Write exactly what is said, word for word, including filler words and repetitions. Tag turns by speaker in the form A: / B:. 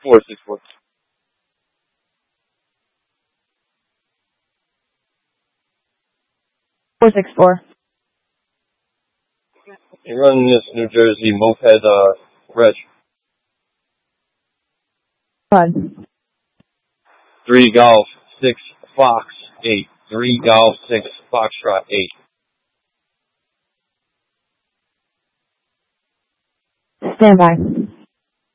A: four six four.
B: Four six four.
A: You're running this New Jersey moped uh reg.
B: Bud.
A: Three golf six Fox eight. Three golf six Foxtrot eight.
B: Stand by.